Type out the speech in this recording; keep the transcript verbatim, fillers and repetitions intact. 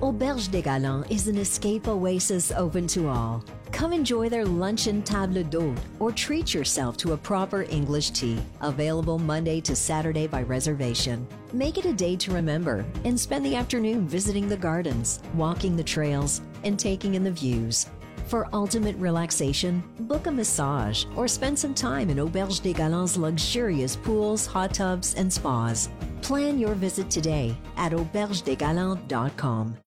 Auberge des Galants is an escape oasis open to all. Come enjoy their luncheon table d'hôte or treat yourself to a proper English tea, available Monday to Saturday by reservation. Make it a day to remember and spend the afternoon visiting the gardens, walking the trails, and taking in the views. For ultimate relaxation, book a massage or spend some time in Auberge des Galants' luxurious pools, hot tubs, and spas. Plan your visit today at auberge des galants dot com.